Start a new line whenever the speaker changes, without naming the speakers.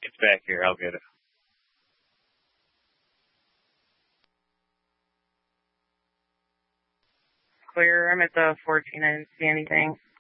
It's back here. I'll get it.
Clear. I'm at the 14. I didn't see anything.